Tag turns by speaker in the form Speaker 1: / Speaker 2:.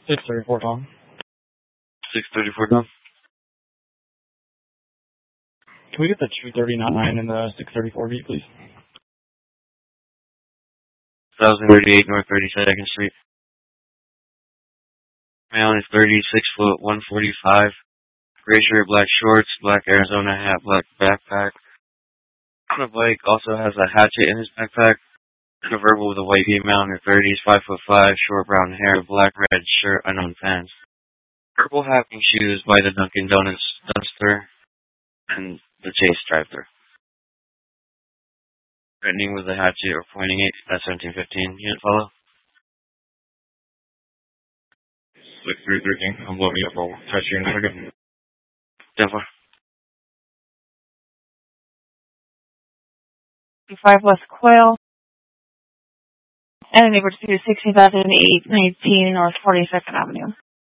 Speaker 1: 634 Tom.
Speaker 2: 634 Tom.
Speaker 1: Can we get the 239 and the 634 V, please?
Speaker 2: 1038 North 32nd Street. Male is 36 foot 145. Gray shirt, black shorts, black Arizona hat, black backpack. On the bike also has a hatchet in his backpack. A verbal with a white female in her 30s, 5'5", short brown hair, black red shirt, unknown pants. Purple hiking shoes by the Dunkin' Donuts dumpster and the Chase drive-thru. Threatening with a hatchet or pointing it at 1715. Unit follow.
Speaker 1: 6313. I'm loading up. I'll touch you in a second.
Speaker 2: 10-4.
Speaker 3: 5 West Quail. And a neighbor to 16,819 North 42nd Avenue.